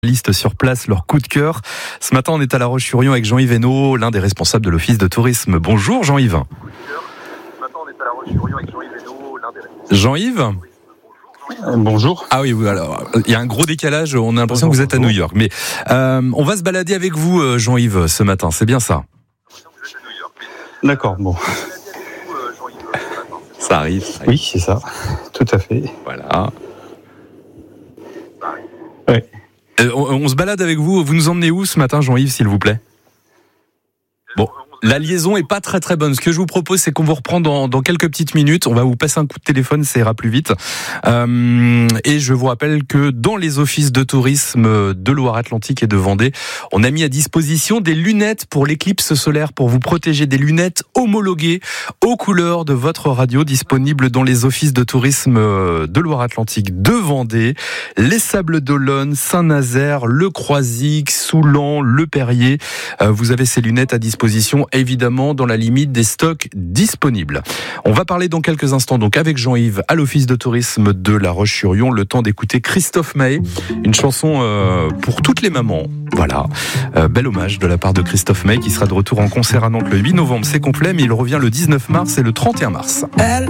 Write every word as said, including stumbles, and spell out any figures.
Liste sur place, leur coup de cœur. Ce matin, on est à La Roche-sur-Yon avec Jean-Yves Hainaut, l'un des responsables de l'Office de tourisme. Bonjour Jean-Yves. Jean-Yves euh, Bonjour. Ah oui, oui, alors, il y a un gros décalage, on a l'impression bonjour, que vous êtes bonjour. à New York. Mais euh, on va se balader avec vous, Jean-Yves, ce matin, c'est bien ça? D'accord, bon. Ça arrive. Ça arrive. Oui, c'est ça, tout à fait. Voilà. Oui. Euh, on, on se balade avec vous. Vous nous emmenez où ce matin, Jean-Yves, s'il vous plaît? Bon, la liaison est pas très très bonne. Ce que je vous propose, c'est qu'on vous reprend dans, dans quelques petites minutes. On va vous passer un coup de téléphone, ça ira plus vite. Euh, et je vous rappelle que dans les offices de tourisme de Loire-Atlantique et de Vendée, on a mis à disposition des lunettes pour l'éclipse solaire, pour vous protéger, des lunettes homologuées aux couleurs de votre radio, disponibles dans les offices de tourisme de Loire-Atlantique de Vendée, les Sables d'Olonne, Saint-Nazaire, le Croisic, Soulan, le Perrier. Euh, vous avez ces lunettes à disposition, évidemment, dans la limite des stocks disponibles. On va parler dans quelques instants donc avec Jean-Yves à l'Office de tourisme de La Roche-sur-Yon. Le temps d'écouter Christophe Maé, une chanson euh, pour toutes les mamans. Voilà, euh, bel hommage de la part de Christophe Maé qui sera de retour en concert à Nantes le huit novembre. C'est complet, mais il revient le dix-neuf mars et le trente et un mars. Elle